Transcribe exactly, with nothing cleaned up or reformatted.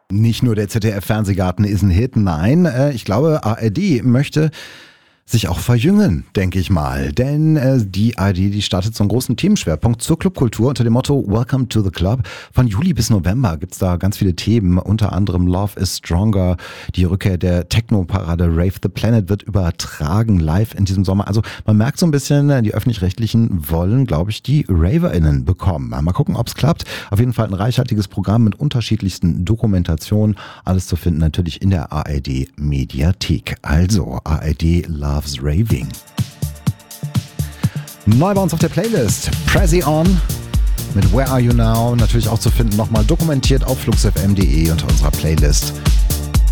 Nicht nur der Z D F-Fernsehgarten ist ein Hit, nein, äh, ich glaube, A R D möchte sich auch verjüngen, denke ich mal. Denn äh, die A R D, die startet so einen großen Themenschwerpunkt zur Clubkultur unter dem Motto Welcome to the Club. Von Juli bis November gibt's da ganz viele Themen, unter anderem Love is Stronger, die Rückkehr der Techno-Parade Rave the Planet wird übertragen live in diesem Sommer. Also man merkt so ein bisschen, die Öffentlich-Rechtlichen wollen, glaube ich, die RaverInnen bekommen. Mal gucken, ob's klappt. Auf jeden Fall ein reichhaltiges Programm mit unterschiedlichsten Dokumentationen. Alles zu finden natürlich in der A R D-Mediathek. Also A R D Love Raving. Neu bei uns auf der Playlist Prezi On mit Where Are You Now, natürlich auch zu finden, nochmal dokumentiert auf fluxfm punkt de unter unserer Playlist